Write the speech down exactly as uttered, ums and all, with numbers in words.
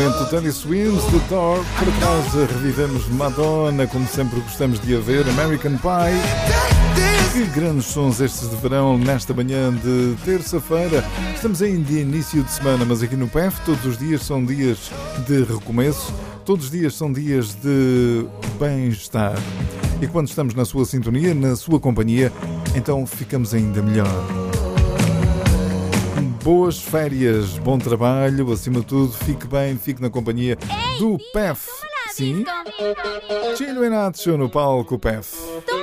Teddy Swims, The Door. Para trás revivemos Madonna, como sempre gostamos de a ver, American Pie. Que grandes sons estes de verão nesta manhã de terça-feira. Estamos ainda de início de semana, mas aqui no P E F todos os dias são dias de recomeço, todos os dias são dias de bem-estar. E quando estamos na sua sintonia, na sua companhia, então ficamos ainda melhor. Boas férias, bom trabalho, acima de tudo, fique bem, fique na companhia do P E F. Sim? Chilo e Nacho no palco P E F.